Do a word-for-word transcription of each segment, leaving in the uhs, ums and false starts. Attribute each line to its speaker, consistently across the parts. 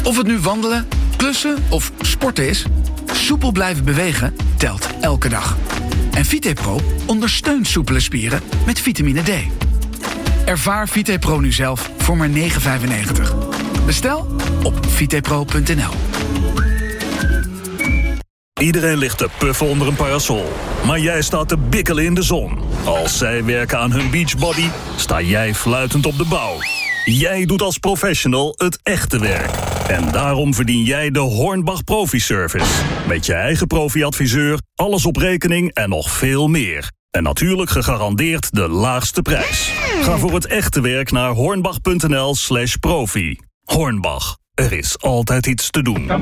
Speaker 1: Of het nu wandelen, klussen of sporten is, soepel blijven bewegen telt elke dag. En VitePro ondersteunt soepele spieren met vitamine D. Ervaar VitePro nu zelf voor maar negen vijfennegentig. Bestel op vitepro punt n l.
Speaker 2: Iedereen ligt te puffen onder een parasol. Maar jij staat te bikkelen in de zon. Als zij werken aan hun beachbody, sta jij fluitend op de bouw. Jij doet als professional het echte werk. En daarom verdien jij de Hornbach Profi Service. Met je eigen profi-adviseur, alles op rekening en nog veel meer. En natuurlijk gegarandeerd de laagste prijs. Ga voor het echte werk naar hornbach punt n l slash profi. Hornbach, er is altijd iets te doen.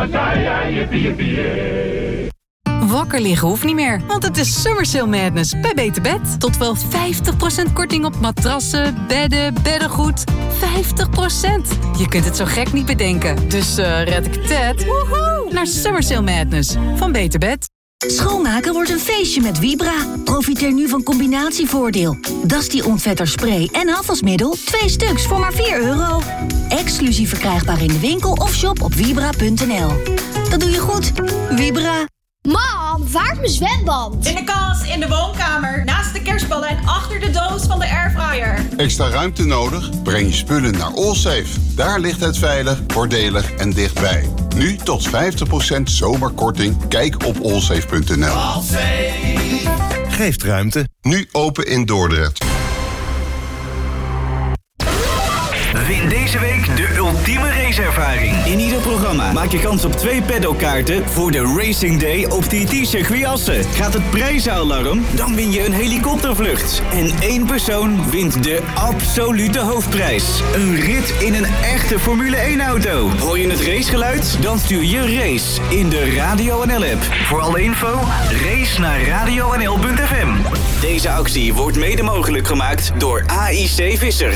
Speaker 3: Wakker liggen hoeft niet meer, want het is Summer Sale Madness bij Beter Bed. Tot wel vijftig procent korting op matrassen, bedden, beddengoed. vijftig procent. Je kunt het zo gek niet bedenken. Dus uh, red ik het woehoe, naar Summer Sale Madness van Beter Bed.
Speaker 4: Schoonmaken wordt een feestje met Vibra. Profiteer nu van combinatievoordeel. Dusty ontvetter spray en afwasmiddel. Twee stuks voor maar vier euro. Exclusief verkrijgbaar in de winkel of shop op vibra punt n l. Dat doe je goed. Vibra.
Speaker 5: Mam, waar is mijn zwembad?
Speaker 6: In de kast, in de woonkamer, naast de kerstballen en achter de doos van de airfryer.
Speaker 7: Extra ruimte nodig? Breng je spullen naar Allsafe. Daar ligt het veilig, voordelig en dichtbij. Nu tot vijftig procent zomerkorting. Kijk op allsafe punt n l.
Speaker 8: Allsafe geeft ruimte.
Speaker 7: Nu open in Dordrecht.
Speaker 9: Win deze week de ultieme raceervaring.
Speaker 10: In ieder programma maak je kans op twee paddockkaarten voor de Racing Day op T T-circuit Assen. Gaat het prijzenalarm? Dan win je een helikoptervlucht. En één persoon wint de absolute hoofdprijs. Een rit in een echte Formule één-auto. Hoor je het racegeluid? Dan stuur je race in de Radio N L-app.
Speaker 9: Voor alle info, race naar radio n l punt f m.
Speaker 10: Deze actie wordt mede mogelijk gemaakt door A I C Visser.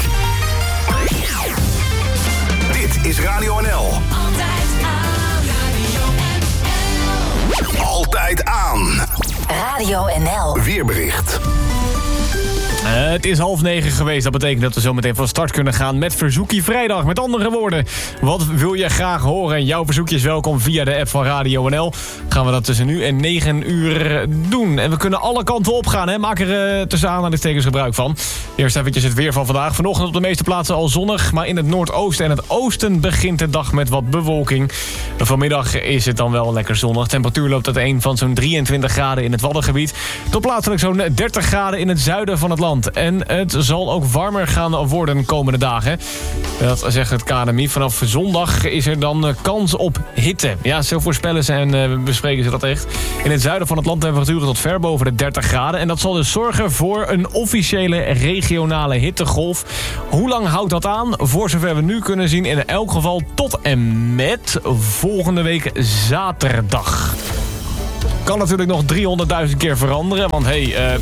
Speaker 8: Dit is Radio N L.
Speaker 11: Altijd aan Radio N L.
Speaker 8: Altijd aan.
Speaker 4: Radio N L.
Speaker 8: Weerbericht.
Speaker 12: Uh, het is half negen geweest. Dat betekent dat we zo meteen van start kunnen gaan met Verzoekie Vrijdag. Met andere woorden, wat wil je graag horen? En jouw verzoekje is welkom via de app van Radio N L. Gaan we dat tussen nu en negen uur doen. En we kunnen alle kanten op gaan, hè? Maak er uh, tussen aanhalingstekens gebruik van. Eerst eventjes het weer van vandaag. Vanochtend op de meeste plaatsen al zonnig. Maar in het noordoosten en het oosten begint de dag met wat bewolking. Vanmiddag is het dan wel lekker zonnig. Temperatuur loopt uiteen van zo'n drieëntwintig graden in het Waddengebied tot plaatselijk zo'n dertig graden in het zuiden van het land. En het zal ook warmer gaan worden de komende dagen. Dat zegt het K N M I. Vanaf zondag is er dan kans op hitte. Ja, zo voorspellen ze en uh, bespreken ze dat echt. In het zuiden van het land temperaturen tot ver boven de dertig graden. En dat zal dus zorgen voor een officiële regionale hittegolf. Hoe lang houdt dat aan? Voor zover we nu kunnen zien in elk geval tot en met volgende week zaterdag. Kan natuurlijk nog driehonderdduizend keer veranderen. Want hé... Hey, uh,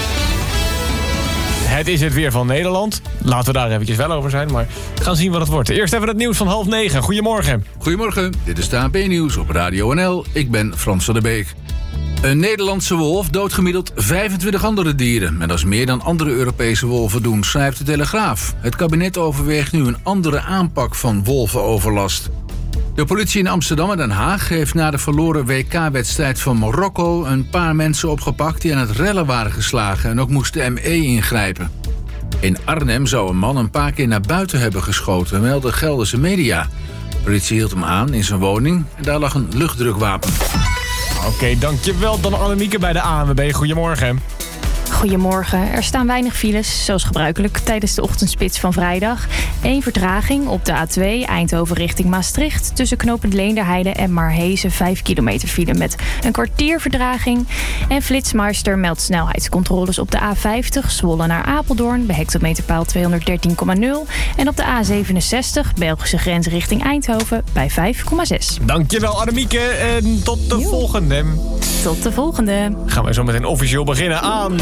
Speaker 12: het is het weer van Nederland. Laten we daar eventjes wel over zijn, maar we gaan zien wat het wordt. Eerst even het nieuws van half negen. Goedemorgen.
Speaker 13: Goedemorgen, dit is de A P Nieuws op Radio N L. Ik ben Frans van der Beek. Een Nederlandse wolf doodt gemiddeld vijfentwintig andere dieren. En dat is meer dan andere Europese wolven doen, schrijft de Telegraaf. Het kabinet overweegt nu een andere aanpak van wolvenoverlast. De politie in Amsterdam en Den Haag heeft na de verloren W K-wedstrijd van Marokko een paar mensen opgepakt die aan het rellen waren geslagen en ook moest de M E ingrijpen. In Arnhem zou een man een paar keer naar buiten hebben geschoten, meldde Gelderse media. De politie hield hem aan in zijn woning en daar lag een luchtdrukwapen.
Speaker 12: Oké, okay, dankjewel dan Annemieke bij de A N W B. Goedemorgen.
Speaker 14: Goedemorgen. Er staan weinig files, zoals gebruikelijk, tijdens de ochtendspits van vrijdag. Eén vertraging op de A twee Eindhoven richting Maastricht. Tussen knooppunt Leenderheide en Marhezen vijf kilometer file met een kwartier vertraging. En Flitsmeister meldt snelheidscontroles op de A vijftig Zwolle naar Apeldoorn bij hectometerpaal tweehonderddertien komma nul. En op de A zevenenzestig Belgische grens richting Eindhoven bij vijf komma zes.
Speaker 12: Dankjewel Annemieke en tot de jo. volgende.
Speaker 14: Tot de volgende.
Speaker 12: Gaan wij zo meteen officieel beginnen aan...